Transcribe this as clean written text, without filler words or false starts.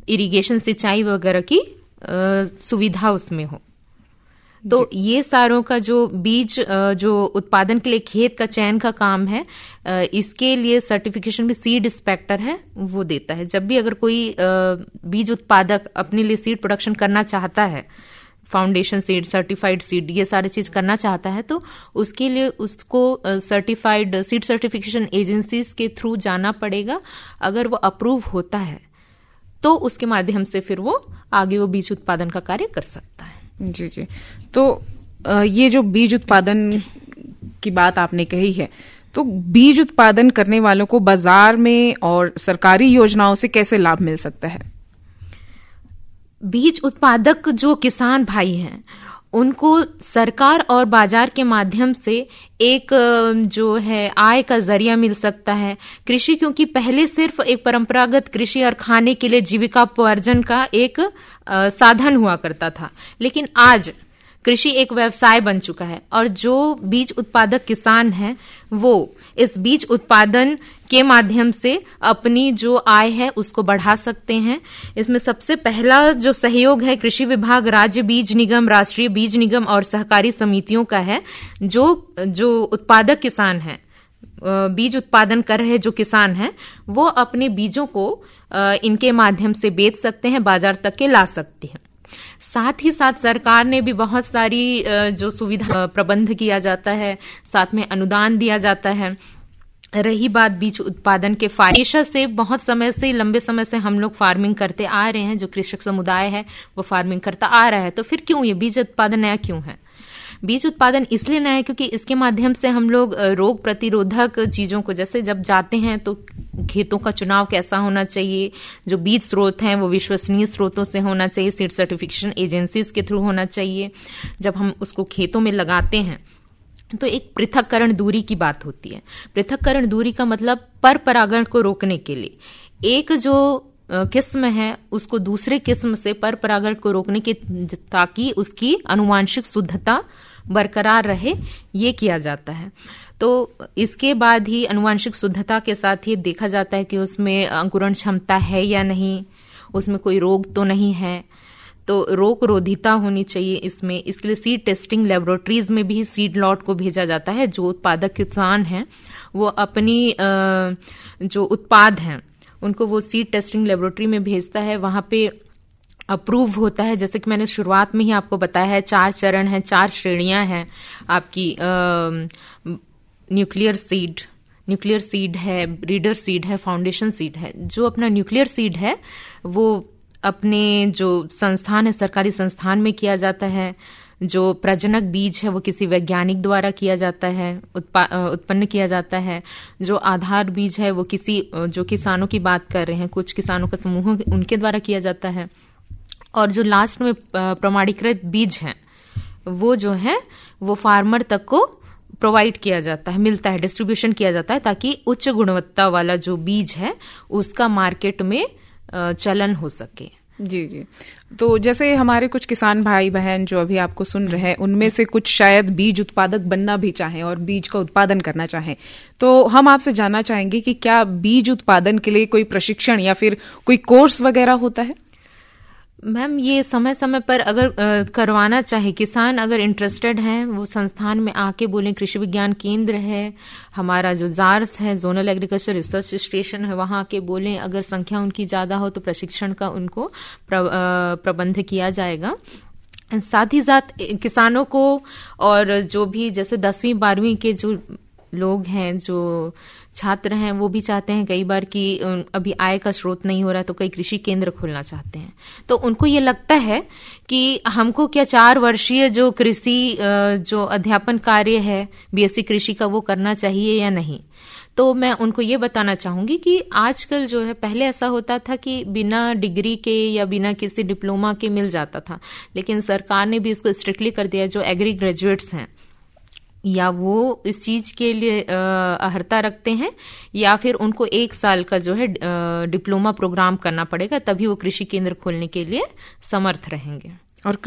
Irrigation सिंचाई वगैरह की सुविधा उसमें हो। तो ये सारों का जो बीज जो उत्पादन के लिए खेत का चयन का काम है, इसके लिए सर्टिफिकेशन भी सीड इंस्पेक्टर है वो देता है। जब भी अगर कोई बीज उत्पादक अपने लिए सीड प्रोडक्शन करना चाहता है, फाउंडेशन सीड, सर्टिफाइड सीड, ये सारी चीज करना चाहता है, तो उसके लिए उसको सर्टिफाइड सीड सर्टिफिकेशन एजेंसीज के थ्रू जाना पड़ेगा। अगर वो अप्रूव होता है तो उसके माध्यम से फिर वो आगे वो बीज उत्पादन का कार्य कर सकता है। जी जी। तो ये जो बीज उत्पादन की बात आपने कही है, तो बीज उत्पादन करने वालों को बाजार में और सरकारी योजनाओं से कैसे लाभ मिल सकता है? बीज उत्पादक जो किसान भाई हैं, उनको सरकार और बाजार के माध्यम से एक जो है आय का जरिया मिल सकता है। कृषि क्योंकि पहले सिर्फ एक परंपरागत कृषि और खाने के लिए जीविकापार्जन का एक साधन हुआ करता था, लेकिन आज कृषि एक व्यवसाय बन चुका है और जो बीज उत्पादक किसान हैं वो इस बीज उत्पादन के माध्यम से अपनी जो आय है उसको बढ़ा सकते हैं। इसमें सबसे पहला जो सहयोग है कृषि विभाग, राज्य बीज निगम, राष्ट्रीय बीज निगम और सहकारी समितियों का है। जो उत्पादक किसान है, बीज उत्पादन कर रहे जो किसान हैं, वो अपने बीजों को इनके माध्यम से बेच सकते हैं, बाजार तक के ला सकते हैं। साथ ही साथ सरकार ने भी बहुत सारी जो सुविधा प्रबंध किया जाता है, साथ में अनुदान दिया जाता है। रही बात बीज उत्पादन के फायदे से, बहुत समय से, लंबे समय से हम लोग फार्मिंग करते आ रहे हैं, जो कृषक समुदाय है वो फार्मिंग करता आ रहा है। तो फिर क्यों ये बीज उत्पादन नया क्यों है? बीज उत्पादन इसलिए नया है क्योंकि इसके माध्यम से हम लोग रोग प्रतिरोधक चीजों को, जैसे जब जाते हैं तो खेतों का चुनाव कैसा होना चाहिए, जो बीज स्रोत हैं वो विश्वसनीय स्रोतों से होना चाहिए, सीड सर्टिफिकेशन एजेंसीज के थ्रू होना चाहिए। जब हम उसको खेतों में लगाते हैं तो एक पृथक्करण दूरी की बात होती है। पृथक्करण दूरी का मतलब पर परागण को रोकने के लिए एक जो किस्म है उसको दूसरे किस्म से पर परागण को रोकने के, ताकि उसकी आनुवांशिक शुद्धता बरकरार रहे, ये किया जाता है। तो इसके बाद ही आनुवांशिक शुद्धता के साथ ही देखा जाता है कि उसमें अंकुरण क्षमता है या नहीं, उसमें कोई रोग तो नहीं है, तो रोग रोधिता होनी चाहिए इसमें। इसके लिए सीड टेस्टिंग लेबोरेटरीज में भी सीड लॉट को भेजा जाता है। जो उत्पादक किसान हैं वो अपनी जो उत्पाद हैं उनको वो सीड टेस्टिंग लेबोरेटरी में भेजता है, वहां पे अप्रूव होता है। जैसे कि मैंने शुरुआत में ही आपको बताया है, 4 चरण हैं, 4 श्रेणियां हैं आपकी। न्यूक्लियर सीड है, ब्रीडर सीड है, फाउंडेशन सीड है। जो अपना न्यूक्लियर सीड है वो अपने जो संस्थान है, सरकारी संस्थान में किया जाता है। जो प्रजनक बीज है वो किसी वैज्ञानिक द्वारा किया जाता है, उत्पन्न किया जाता है। जो आधार बीज है वो किसी, जो किसानों की बात कर रहे हैं, कुछ किसानों का समूह उनके द्वारा किया जाता है। और जो लास्ट में प्रमाणीकृत बीज है वो जो है वो फार्मर तक को प्रोवाइड किया जाता है, मिलता है, डिस्ट्रीब्यूशन किया जाता है, ताकि उच्च गुणवत्ता वाला जो बीज है उसका मार्केट में चलन हो सके। जी जी। तो जैसे हमारे कुछ किसान भाई बहन जो अभी आपको सुन रहे हैं, उनमें से कुछ शायद बीज उत्पादक बनना भी चाहें और बीज का उत्पादन करना चाहें, तो हम आपसे जानना चाहेंगे कि क्या बीज उत्पादन के लिए कोई प्रशिक्षण या फिर कोई कोर्स वगैरह होता है? मैम, ये समय समय पर अगर करवाना चाहे किसान, अगर इंटरेस्टेड हैं, वो संस्थान में आके बोलें। कृषि विज्ञान केंद्र है हमारा, जो जार्स है, जोनल एग्रीकल्चर रिसर्च स्टेशन है, वहां आके बोलें। अगर संख्या उनकी ज्यादा हो तो प्रशिक्षण का उनको प्रबंध किया जाएगा। साथ ही साथ किसानों को और जो भी जैसे 10वीं 12वीं के जो लोग हैं, जो छात्र हैं, वो भी चाहते हैं कई बार कि अभी आय का स्रोत नहीं हो रहा है तो कई कृषि केंद्र खोलना चाहते हैं। तो उनको ये लगता है कि हमको क्या 4 वर्षीय जो कृषि जो अध्यापन कार्य है बीएससी कृषि का वो करना चाहिए या नहीं। तो मैं उनको ये बताना चाहूंगी कि आजकल जो है, पहले ऐसा होता था कि बिना डिग्री के या बिना किसी डिप्लोमा के मिल जाता था, लेकिन सरकार ने भी इसको स्ट्रिक्टली कर दिया। जो एग्री ग्रेजुएट्स हैं या वो इस चीज के लिए अहर्ता रखते हैं या फिर उनको 1 साल का जो है डिप्लोमा प्रोग्राम करना पड़ेगा, तभी वो कृषि केंद्र खोलने के लिए समर्थ रहेंगे।